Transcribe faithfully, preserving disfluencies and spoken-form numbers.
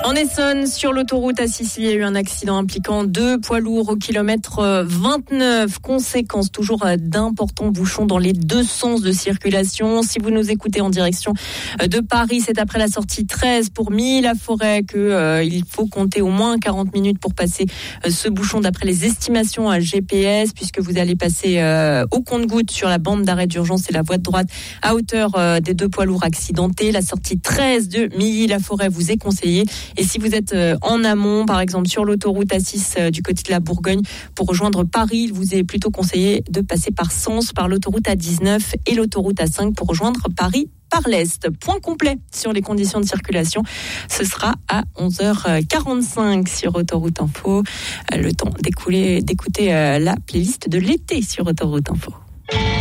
En Essonne, sur l'autoroute à Sicile, il y a eu un accident impliquant deux poids lourds au kilomètre vingt-neuf. Conséquence toujours d'importants bouchons dans les deux sens de circulation. Si vous nous écoutez en direction de Paris, c'est après la sortie treize pour Milly-la-Forêt que euh, il faut compter au moins quarante minutes pour passer euh, ce bouchon d'après les estimations à G P S, puisque vous allez passer euh, au compte-gouttes sur la bande d'arrêt d'urgence et la voie de droite à hauteur euh, des deux poids lourds accidentés. La sortie treize de Milly-la-Forêt vous est conseillée. Et si vous êtes en amont, par exemple sur l'autoroute A six du côté de la Bourgogne, pour rejoindre Paris, il vous est plutôt conseillé de passer par Sens, par l'autoroute A dix-neuf et l'autoroute A cinq pour rejoindre Paris par l'Est. Point complet sur les conditions de circulation. Ce sera à onze heures quarante-cinq sur Autoroute Info. Le temps d'écouler, d'écouter la playlist de l'été sur Autoroute Info.